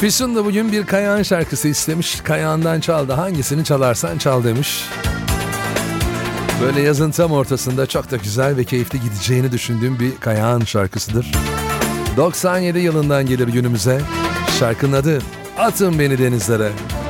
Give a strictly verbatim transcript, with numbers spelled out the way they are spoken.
Füsun da bugün bir Kayağan şarkısı istemiş. Kayağan'dan çal da hangisini çalarsan çal demiş. Böyle yazın tam ortasında çok da güzel ve keyifli gideceğini düşündüğüm bir Kayağan şarkısıdır. doksan yedi yılından gelir günümüze. Şarkının adı Atın Beni Denizlere.